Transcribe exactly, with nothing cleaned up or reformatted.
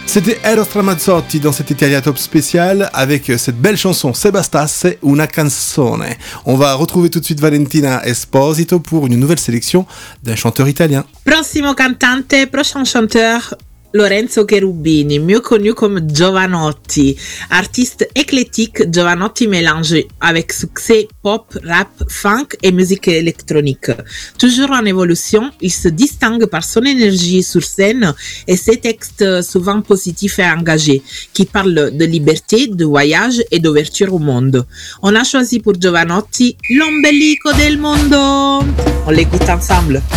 C'était Eros Ramazzotti dans cet Italia Top spécial avec cette belle chanson Se bastasse una canzone. On va retrouver tout de suite Valentina Esposito pour une nouvelle sélection d'un chanteur italien. Prossimo cantante, prochain chanteur, Lorenzo Cherubini, mieux connu comme Jovanotti. Artiste éclectique, Jovanotti mélange avec succès pop, rap, funk et musique électronique. Toujours en évolution, il se distingue par son énergie sur scène et ses textes souvent positifs et engagés, qui parlent de liberté, de voyage et d'ouverture au monde. On a choisi pour Jovanotti L'ombelico del mondo. On l'écoute ensemble.